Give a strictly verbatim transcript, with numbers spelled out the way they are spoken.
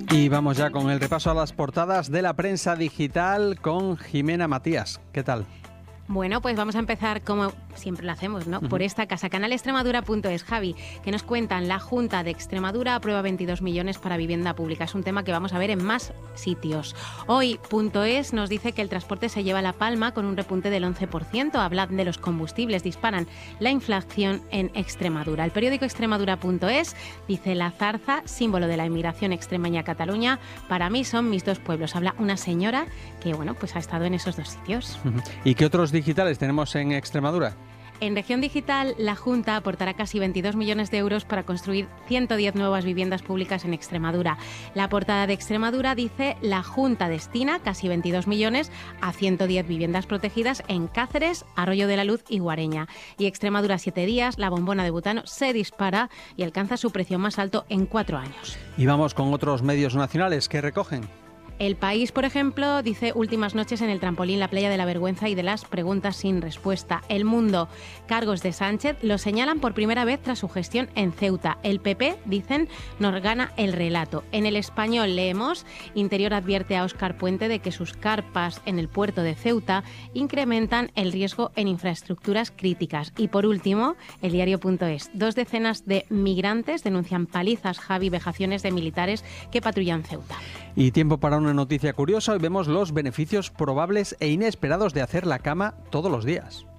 Y vamos ya con el repaso a las portadas de la prensa digital con Jimena Matías. ¿Qué tal? Bueno, pues vamos a empezar como siempre lo hacemos, ¿no? Uh-huh. Por esta casa, canal extremadura punto es. Javi, que nos cuentan, la Junta de Extremadura aprueba veintidós millones para vivienda pública. Es un tema que vamos a ver en más sitios. Hoy punto es nos dice que el transporte se lleva la palma con un repunte del once por ciento. Hablan de los combustibles, disparan la inflación en Extremadura. El periódico extremadura punto es dice, la zarza, símbolo de la inmigración extremeña a Cataluña, para mí son mis dos pueblos. Habla una señora que, bueno, pues ha estado en esos dos sitios. Uh-huh. ¿Y qué otros digitales tenemos en Extremadura? En región digital, la Junta aportará casi veintidós millones de euros para construir ciento diez nuevas viviendas públicas en Extremadura. La portada de Extremadura dice, la Junta destina casi veintidós millones a ciento diez viviendas protegidas en Cáceres, Arroyo de la Luz y Guareña. Y Extremadura siete días, la bombona de butano se dispara y alcanza su precio más alto en cuatro años. Y vamos con otros medios nacionales que recogen. El País, por ejemplo, dice últimas noches en el trampolín, la playa de la vergüenza y de las preguntas sin respuesta. El Mundo, cargos de Sánchez, lo señalan por primera vez tras su gestión en Ceuta. El P P, dicen, nos gana el relato. En El Español leemos, Interior advierte a Óscar Puente de que sus carpas en el puerto de Ceuta incrementan el riesgo en infraestructuras críticas. Y por último, el diario punto es, dos decenas de migrantes denuncian palizas, Javi, vejaciones de militares que patrullan Ceuta. Y tiempo para una noticia curiosa. Hoy vemos los beneficios probables e inesperados de hacer la cama todos los días.